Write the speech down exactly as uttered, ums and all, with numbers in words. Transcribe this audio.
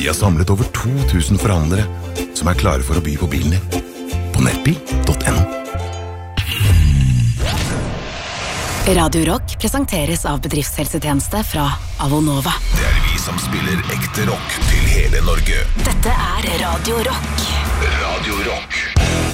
Vi har samlet over to tusen forhandlere som er klare for å by på bilen din. På nettbil punktum no. Radio Rock presenteres av bedriftshelsetjeneste fra Avonova. Det er vi som spiller ekte rock til hele Norge. Dette er Radio Rock. Radio Rock.